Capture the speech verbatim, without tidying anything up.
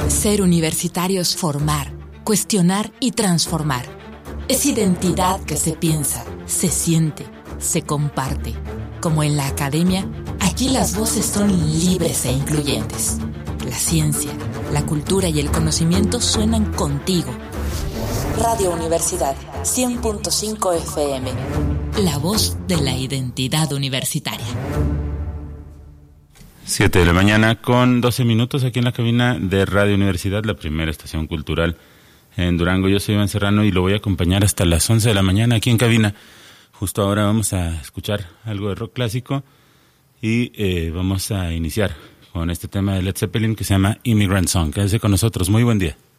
Ser universitario es formar, cuestionar y transformar. Es identidad que se piensa, se siente, se comparte. Como en la academia, aquí las voces son libres e incluyentes. La ciencia, la cultura y el conocimiento suenan contigo. Radio Universidad, cien punto cinco F M. La voz de la identidad universitaria. Siete de la mañana con doce minutos aquí en la cabina de Radio Universidad, la primera estación cultural en Durango. Yo soy Iván Serrano y lo voy a acompañar hasta las once de la mañana aquí en cabina. Justo ahora vamos a escuchar algo de rock clásico y eh, vamos a iniciar con este tema de Led Zeppelin que se llama Immigrant Song. Quédese con nosotros. Muy buen día.